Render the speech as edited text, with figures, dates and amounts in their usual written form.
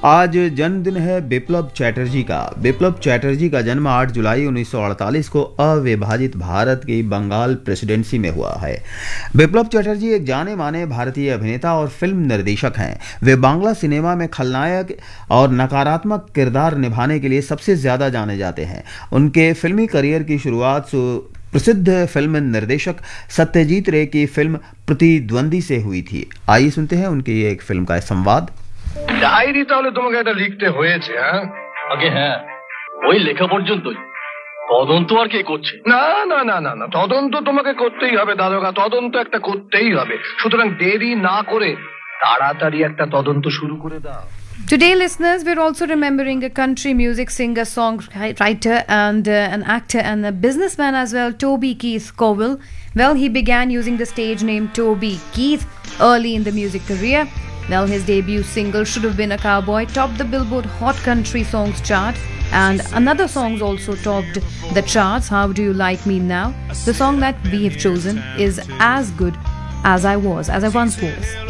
आज जन्मदिन है बिप्लब चैटर्जी का। बिप्लब चैटर्जी का जन्म 8 जुलाई 1948 को अविभाजित भारत की बंगाल प्रेसिडेंसी में हुआ है। बिप्लब चैटर्जी एक जाने माने भारतीय अभिनेता और फिल्म निर्देशक हैं। वे बांग्ला सिनेमा में खलनायक और नकारात्मक किरदार निभाने के लिए सबसे ज्यादा जाने जाते हैं। उनके फिल्मी करियर की शुरुआत प्रसिद्ध फिल्म निर्देशक सत्यजीत रे की फिल्म प्रतिद्वंदी से हुई थी। आइए सुनते हैं उनकी एक फिल्म का संवाद। ডায়েরি তাহলে তোমাকে এটা লিখতে হয়েছে? আগে হ্যাঁ, ওই লেখা পর্যন্তই। তদন্ত আর কে করছে? না না না না না, তদন্ত তোমাকে করতেই হবে দারোগা, তদন্ত একটা করতেই হবে। সুতরাং দেরি না করে তাড়াতাড়ি একটা তদন্ত শুরু করে দাও। Today, listeners, we're also remembering a country music singer, songwriter, and an actor and a businessman as well, Toby Keith Cowell. Well, he began using the stage name Toby Keith early in the music career. Well, his debut single, Should Have Been a Cowboy, topped the Billboard Hot Country Songs chart, and another songs also topped the charts. How Do You Like Me Now? The song that we have chosen is As Good As I Was, As I Once Was.